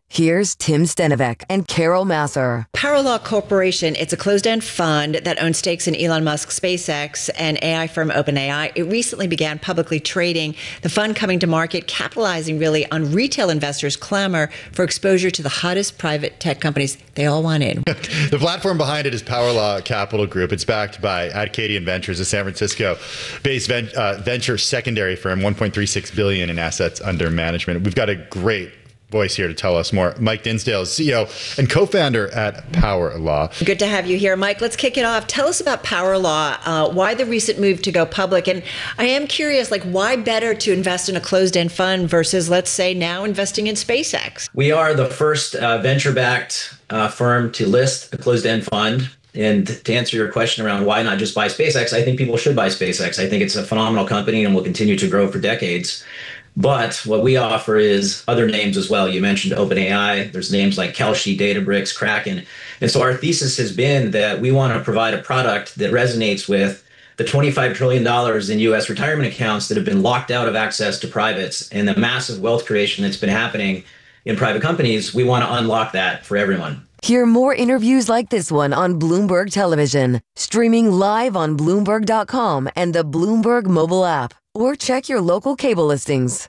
Here's Tim Stenivek and Carol Masser. Paralaw Corporation, it's a closed-end fund that owns stakes in Elon Musk's SpaceX and AI firm OpenAI. It recently began publicly trading. The fund coming to market, capitalizing really on retail investors' clamor for exposure to the hottest private tech companies. They all want in. The platform behind it is Paralaw Capital Group. It's backed by Acadian Ventures, a San Francisco-based venture secondary firm, $1.36 billion in assets under management. We've got a great voice here to tell us more. Mike Dinsdale is CEO and co-founder at Paralaw. Good to have you here, Mike. Let's kick it off. Tell us about Paralaw, why the recent move to go public. And I am curious, why better to invest in a closed-end fund versus, let's say, now investing in SpaceX? We are the first venture-backed firm to list a closed-end fund. And to answer your question around why not just buy SpaceX, I think people should buy SpaceX. I think it's a phenomenal company and will continue to grow for decades. But what we offer is other names as well. You mentioned OpenAI. There's names like Kelshi, Databricks, Kraken. And so our thesis has been that we want to provide a product that resonates with the $25 trillion in U.S. retirement accounts that have been locked out of access to privates and the massive wealth creation that's been happening in private companies. We want to unlock that for everyone. Hear more interviews like this one on Bloomberg Television, streaming live on Bloomberg.com and the Bloomberg mobile app. Or check your local cable listings.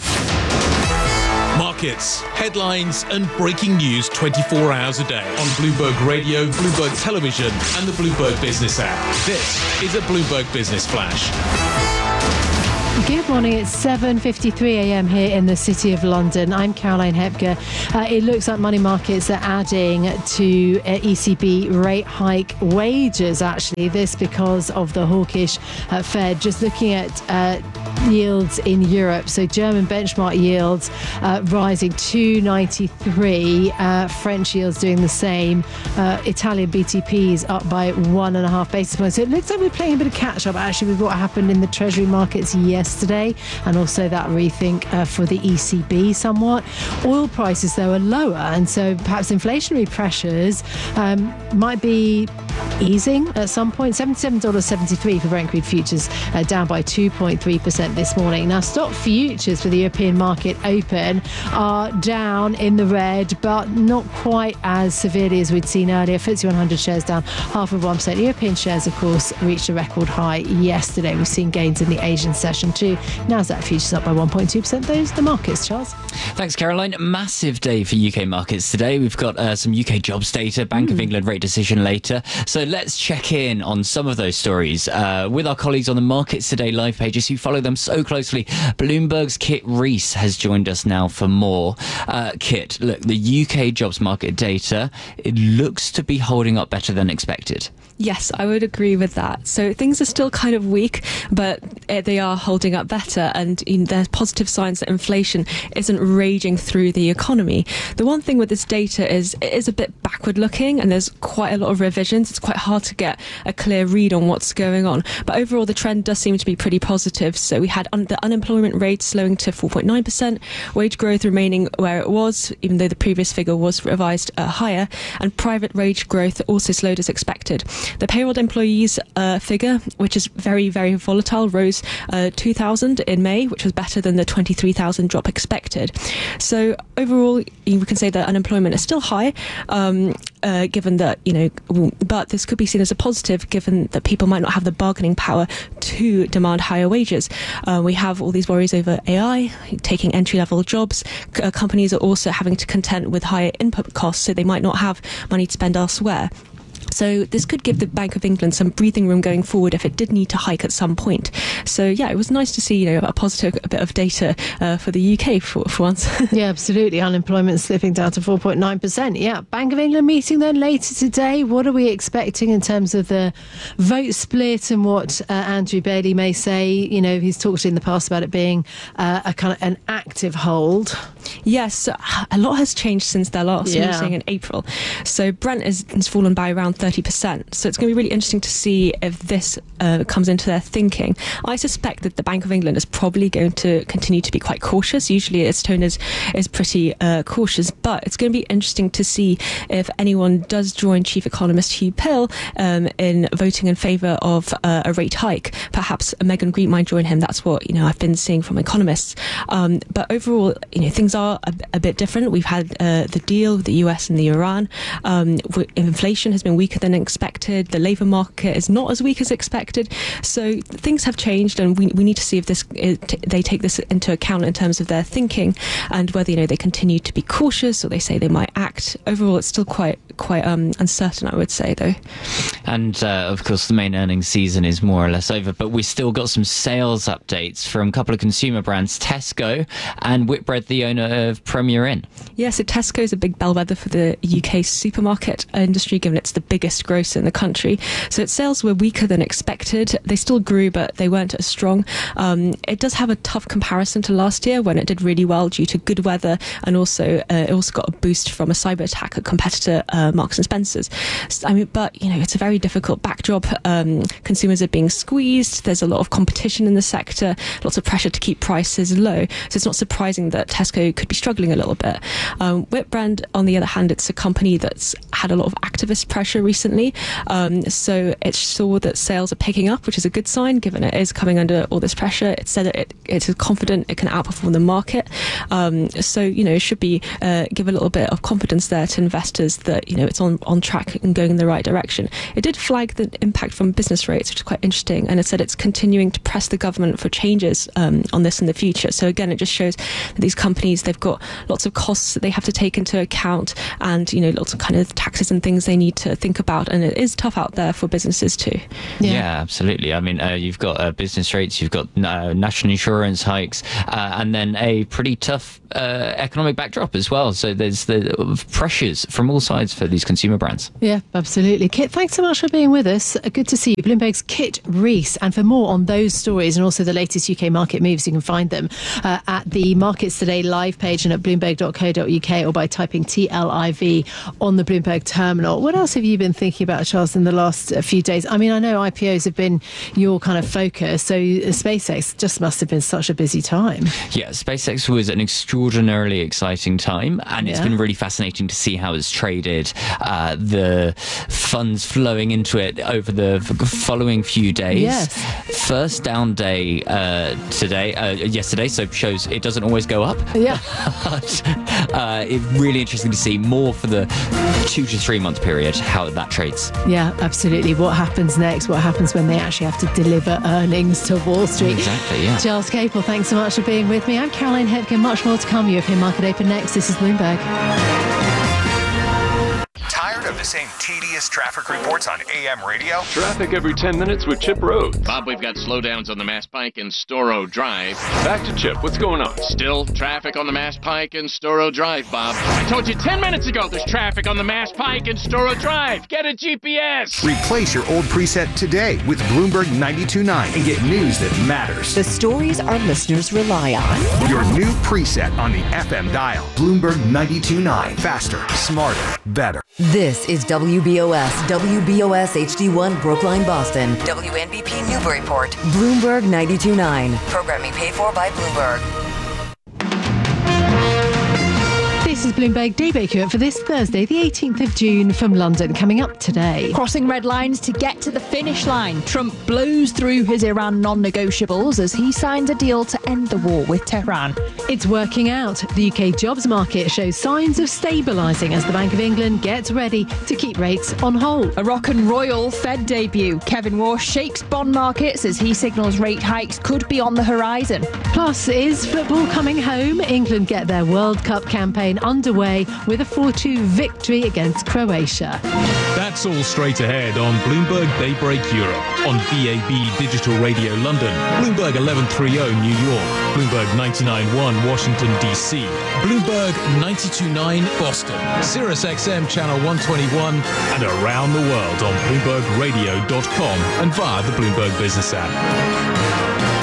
Markets, headlines, and breaking news 24 hours a day on Bloomberg Radio, Bloomberg Television, and the Bloomberg Business app. This is a Bloomberg Business Flash. Good morning. It's 7:53 a.m. here in the City of London. I'm Caroline Hepker. It looks like money markets are adding to ECB rate hike wages, actually. This because of the hawkish Fed. Just looking at yields in Europe. So German benchmark yields rising 2.93. French yields doing the same. Italian BTPs up by 1.5 basis points. So it looks like we're playing a bit of catch up actually with what happened in the Treasury markets yesterday, and also that rethink for the ECB somewhat. Oil prices though are lower, and so perhaps inflationary pressures might be easing at some point. $77.73 for Brent crude futures, down by 2.3% this morning. Now, stock futures for the European market open are down in the red, but not quite as severely as we'd seen earlier. FTSE 100 shares down 0.5%. European shares, of course, reached a record high yesterday. We've seen gains in the Asian session too. Nasdaq futures up by 1.2%. Those are the markets, Charles. Thanks, Caroline. Massive day for UK markets today. We've got some UK jobs data, Bank of England rate decision later. So let's check in on some of those stories with our colleagues on the Markets Today live pages who follow them so closely. Bloomberg's Kit Rees has joined us now for more. Kit, look, the UK jobs market data, it looks to be holding up better than expected. Yes, I would agree with that. So things are still kind of weak, but they are holding up better. And there's positive signs that inflation isn't raging through the economy. The one thing with this data is it is a bit backward looking, and there's quite a lot of revisions. It's quite hard to get a clear read on what's going on. But overall, the trend does seem to be pretty positive. So we had the unemployment rate slowing to 4.9%, wage growth remaining where it was, even though the previous figure was revised higher, and private wage growth also slowed as expected. The payroll employees figure, which is very, very volatile, rose 2,000 in May, which was better than the 23,000 drop expected. So overall, we can say that unemployment is still high, given that, but this could be seen as a positive given that people might not have the bargaining power to demand higher wages. We have all these worries over AI taking entry-level jobs. Companies are also having to contend with higher input costs, so they might not have money to spend elsewhere. So this could give the Bank of England some breathing room going forward if it did need to hike at some point. So yeah, it was nice to see a positive bit of data for the UK for once. Yeah, absolutely. Unemployment slipping down to 4.9%. Yeah, Bank of England meeting then later today. What are we expecting in terms of the vote split and what Andrew Bailey may say? He's talked in the past about it being a kind of an active hold. Yes, a lot has changed since their last meeting in April. So Brent has fallen by around 30%. So it's going to be really interesting to see if this comes into their thinking. I suspect that the Bank of England is probably going to continue to be quite cautious. Usually its tone is pretty cautious, but it's going to be interesting to see if anyone does join Chief Economist Hugh Pill in voting in favour of a rate hike. Perhaps Megan Green might join him. That's what I've been seeing from economists. But overall, things are a bit different. We've had the deal with the US and the Iran. Inflation has been weaker than expected. The labour market is not as weak as expected. So things have changed, and we need to see if they take this into account in terms of their thinking, and whether they continue to be cautious or they say they might act. Overall, it's still quite uncertain, I would say, though. And of course, the main earnings season is more or less over, but we still got some sales updates from a couple of consumer brands, Tesco and Whitbread, the owner of Premier Inn. Yeah, so Tesco is a big bellwether for the UK supermarket industry, given it's the biggest grocer in the country. So its sales were weaker than expected. They still grew, but they weren't as strong. It does have a tough comparison to last year, when it did really well due to good weather, and also it also got a boost from a cyber attack at competitor Marks and Spencer's. But it's a very difficult backdrop. Consumers are being squeezed. There's a lot of competition in the sector, lots of pressure to keep prices low. So it's not surprising that Tesco could be struggling a little bit. Whitbread, on the other hand, it's a company that's had a lot of activist pressure recently. So it saw that sales are picking up, which is a good sign, given it is coming under all this pressure. It said that it is confident it can outperform the market. So it should be give a little bit of confidence there to investors that it's on track and going in the right direction. It did flag the impact from business rates, which is quite interesting, and it said it's continuing to press the government for changes on this in the future. So again, it just shows that these companies, they've got lots of costs that they have to take into account, and lots of kind of taxes and things they need to think about, and it is tough out there for businesses too. Yeah, absolutely. I mean, you've got business rates, you've got national insurance hikes, and then a pretty tough economic backdrop as well. So there's the pressures from all sides for these consumer brands. Yeah, absolutely. Kit, thanks so much for being with us. Good to see you. Bloomberg's Kit Rees. And for more on those stories and also the latest UK market moves, you can find them at the Markets Today live page and at bloomberg.co.uk, or by typing TLIV on the Bloomberg terminal. What else have you been thinking about, Charles, in the last few days? I mean, I know IPOs have been your kind of focus, so SpaceX just must have been such a busy time. Yeah, SpaceX was an extraordinarily exciting time, and it's been really fascinating to see how it's traded, the funds flowing into it over the following few days. Yes. First down day yesterday, so shows it doesn't always go up. Yeah. But it's really interesting to see more for the 2 to 3 month period how that trades. Yeah, absolutely. What happens next? What happens when they actually have to deliver earnings to Wall Street? Exactly, yeah. Charles Capel, thanks so much for being with me. I'm Caroline Hepkin. Much more to come. European Market Open next. This is Bloomberg. Tired of the same tedious traffic reports on AM radio? Traffic every 10 minutes with Chip Road. Bob, we've got slowdowns on the Mass Pike and Storrow Drive. Back to Chip. What's going on? Still traffic on the Mass Pike and Storrow Drive, Bob. I told you 10 minutes ago there's traffic on the Mass Pike and Storrow Drive. Get a GPS. Replace your old preset today with Bloomberg 92.9 and get news that matters. The stories our listeners rely on. Your new preset on the FM dial. Bloomberg 92.9. Faster, smarter, better. This is WBOS HD1 Brookline, Boston. WNBP Newburyport. Bloomberg 92.9. Programming paid for by Bloomberg. This is Bloomberg Daybreak Europe for this Thursday, the 18th of June from London. Coming up today. Crossing red lines to get to the finish line. Trump blows through his Iran non-negotiables as he signs a deal to end the war with Tehran. It's working out. The UK jobs market shows signs of stabilising as the Bank of England gets ready to keep rates on hold. A rock and royal Fed debut. Kevin Warsh shakes bond markets as he signals rate hikes could be on the horizon. Plus, is football coming home? England get their World Cup campaign underway with a 4-2 victory against Croatia. That's all straight ahead on Bloomberg Daybreak Europe, on DAB Digital Radio London, Bloomberg 1130 New York, Bloomberg 99.1 Washington DC, Bloomberg 92.9 Boston, Sirius XM Channel 121, and around the world on BloombergRadio.com and via the Bloomberg Business app.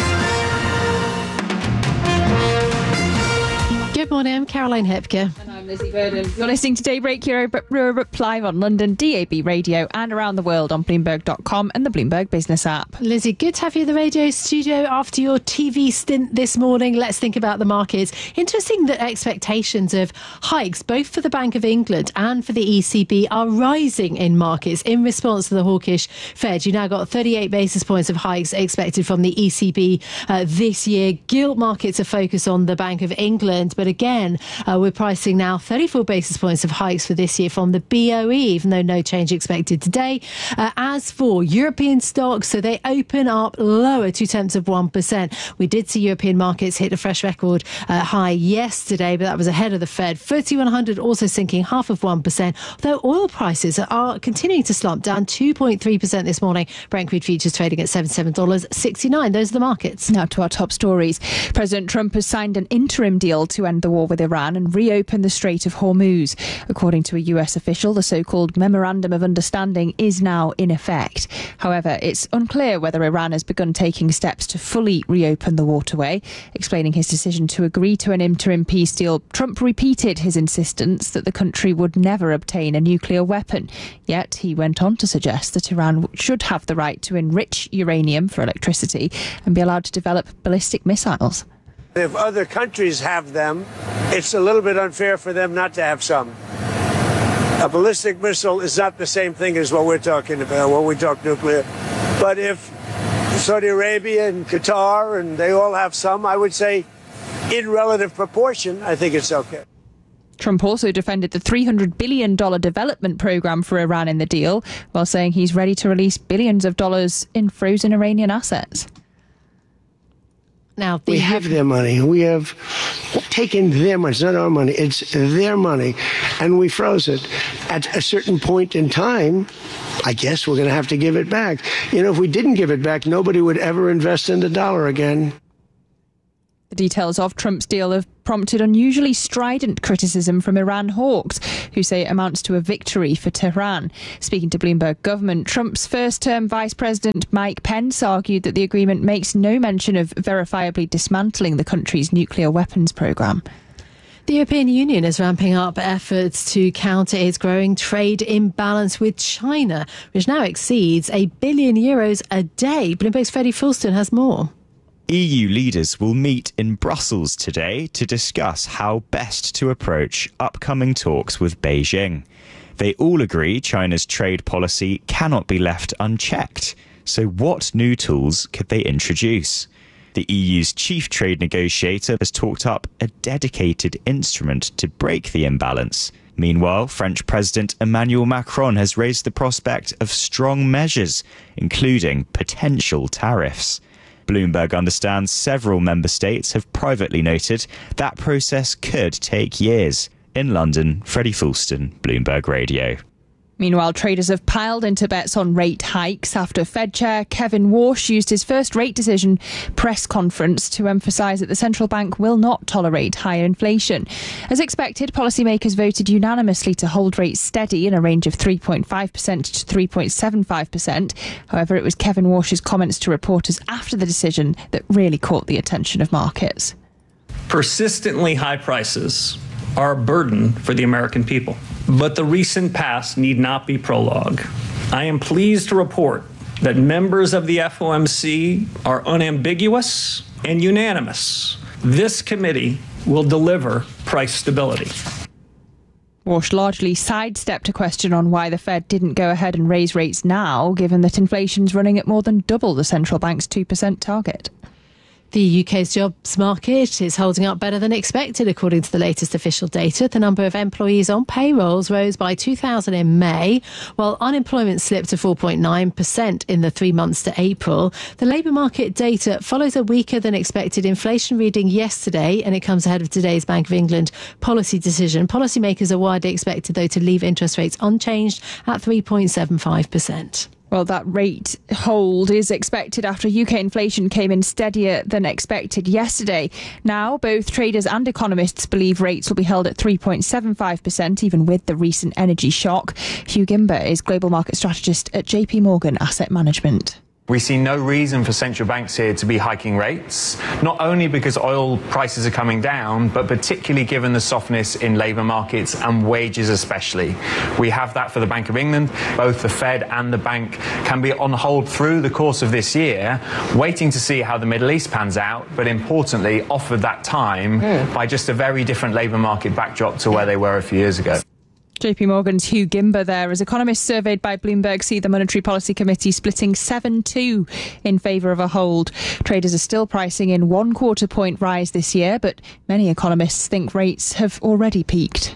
Good morning, I'm Caroline Hepker. And I'm Lizzie Burden. You're listening to Daybreak Europe live on London, DAB Radio, and around the world on Bloomberg.com and the Bloomberg Business app. Lizzie, good to have you in the radio studio after your TV stint this morning. Let's think about the markets. Interesting that expectations of hikes, both for the Bank of England and for the ECB, are rising in markets in response to the hawkish Fed. You now got 38 basis points of hikes expected from the ECB this year. Gilt markets are focused on the Bank of England, but again, we're pricing now 34 basis points of hikes for this year from the BOE, even though no change expected today. As for European stocks, so they open up lower, 0.2%. We did see European markets hit a fresh record high yesterday, but that was ahead of the Fed. FTSE 100 also sinking 0.5%, though oil prices are continuing to slump, down 2.3% this morning. Brent crude futures trading at $77.69. Those are the markets. Now to our top stories. President Trump has signed an interim deal to end the war with Iran and reopen the Strait of Hormuz. According to a US official, the so-called Memorandum of Understanding is now in effect. However, it's unclear whether Iran has begun taking steps to fully reopen the waterway. Explaining his decision to agree to an interim peace deal, Trump repeated his insistence that the country would never obtain a nuclear weapon. Yet he went on to suggest that Iran should have the right to enrich uranium for electricity and be allowed to develop ballistic missiles. If other countries have them, it's a little bit unfair for them not to have some. A ballistic missile is not the same thing as what we're talking about when we talk nuclear. But if Saudi Arabia and Qatar and they all have some, I would say in relative proportion, I think it's okay. Trump also defended the $300 billion development program for Iran in the deal, while saying he's ready to release billions of dollars in frozen Iranian assets. Now, we have their money. We have taken their money. It's not our money. It's their money. And we froze it. At a certain point in time, I guess we're going to have to give it back. You know, if we didn't give it back, nobody would ever invest in the dollar again. The details of Trump's deal have prompted unusually strident criticism from Iran hawks, who say it amounts to a victory for Tehran. Speaking to Bloomberg Government, Trump's first-term Vice President Mike Pence argued that the agreement makes no mention of verifiably dismantling the country's nuclear weapons program. The European Union is ramping up efforts to counter its growing trade imbalance with China, which now exceeds €1 billion a day. Bloomberg's Freddie Fulston has more. EU leaders will meet in Brussels today to discuss how best to approach upcoming talks with Beijing. They all agree China's trade policy cannot be left unchecked. So what new tools could they introduce? The EU's chief trade negotiator has talked up a dedicated instrument to break the imbalance. Meanwhile, French President Emmanuel Macron has raised the prospect of strong measures, including potential tariffs. Bloomberg understands several member states have privately noted that process could take years. In London, Freddie Fulston, Bloomberg Radio. Meanwhile, traders have piled into bets on rate hikes after Fed Chair Kevin Warsh used his first rate decision press conference to emphasise that the central bank will not tolerate higher inflation. As expected, policymakers voted unanimously to hold rates steady in a range of 3.5% to 3.75%. However, it was Kevin Warsh's comments to reporters after the decision that really caught the attention of markets. Persistently high prices are a burden for the American people. But the recent past need not be prologue. I am pleased to report that members of the FOMC are unambiguous and unanimous. This committee will deliver price stability. Warsh largely sidestepped a question on why the Fed didn't go ahead and raise rates now, given that inflation's running at more than double the central bank's 2% target. The UK's jobs market is holding up better than expected, according to the latest official data. The number of employees on payrolls rose by 2,000 in May, while unemployment slipped to 4.9% in the 3 months to April. The labour market data follows a weaker than expected inflation reading yesterday, and it comes ahead of today's Bank of England policy decision. Policymakers are widely expected, though, to leave interest rates unchanged at 3.75%. Well, that rate hold is expected after UK inflation came in steadier than expected yesterday. Now, both traders and economists believe rates will be held at 3.75%, even with the recent energy shock. Hugh Gimber is global market strategist at JP Morgan Asset Management. We see no reason for central banks here to be hiking rates, not only because oil prices are coming down, but particularly given the softness in labour markets and wages especially. We have that for the Bank of England. Both the Fed and the bank can be on hold through the course of this year, waiting to see how the Middle East pans out, but importantly offered that time by just a very different labour market backdrop to where they were a few years ago. JP Morgan's Hugh Gimber there. As economists surveyed by Bloomberg see the Monetary Policy Committee splitting 7-2 in favour of a hold. Traders are still pricing in 1/4 point rise this year, but many economists think rates have already peaked.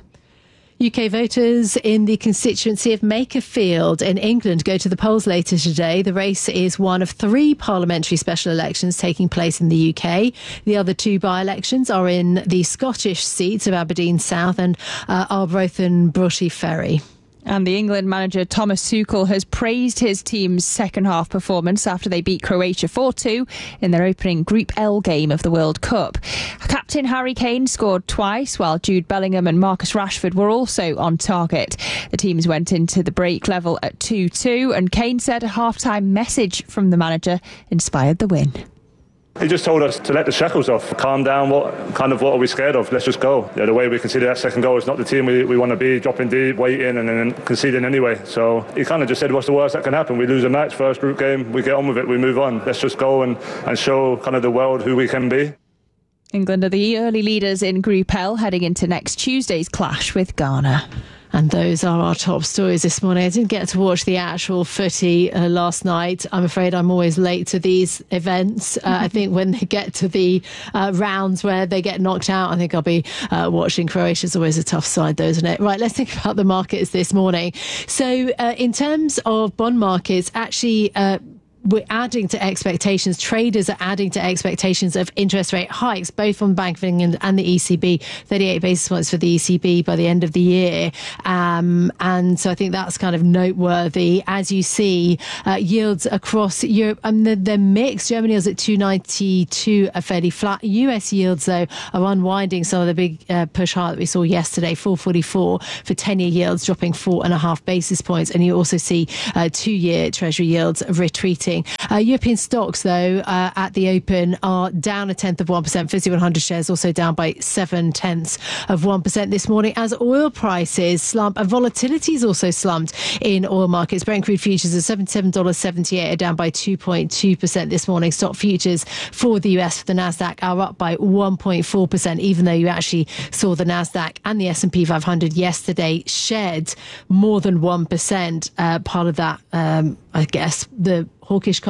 UK voters in the constituency of Makerfield in England go to the polls later today. The race is one of 3 parliamentary special elections taking place in the UK. The other 2 by-elections are in the Scottish seats of Aberdeen South and Arbroath and Broughty Ferry. And the England manager Thomas Tuchel has praised his team's second half performance after they beat Croatia 4-2 in their opening Group L game of the World Cup. Captain Harry Kane scored twice, while Jude Bellingham and Marcus Rashford were also on target. The teams went into the break level at 2-2, and Kane said a half-time message from the manager inspired the win. He just told us to let the shackles off, calm down. What are we scared of? Let's just go. The way we conceded that second goal is not the team we want to be, dropping deep, waiting and then conceding anyway. So he kind of just said, what's the worst that can happen? We lose a match, first group game, we get on with it, we move on. Let's just go and show kind of the world who we can be. England are the early leaders in Group L, heading into next Tuesday's clash with Ghana. And those are our top stories this morning. I didn't get to watch the actual footy last night. I'm afraid I'm always late to these events. I think when they get to the rounds where they get knocked out, I think I'll be watching. Croatia's always a tough side, though, isn't it? Right, let's think about the markets this morning. So in terms of bond markets, actually... we're adding to expectations. Traders are adding to expectations of interest rate hikes, both from Bank of England and the ECB, 38 basis points for the ECB by the end of the year. And so I think that's kind of noteworthy. As you see, yields across Europe, they're mixed. Germany is at 292, are fairly flat. US yields, though, are unwinding some of the big push higher that we saw yesterday, 444 for 10-year yields, dropping 4.5 basis points. And you also see 2-year Treasury yields retreating. European stocks, though, at the open are down 0.1%. FTSE 100 shares also down by 0.7% this morning as oil prices slump and volatility is also slumped in oil markets. Brent crude futures at $77.78 are down by 2.2% this morning. Stock futures for the US for the Nasdaq are up by 1.4%, even though you actually saw the Nasdaq and the S&P 500 yesterday shed more than 1%. Part of that, I guess, the hawkish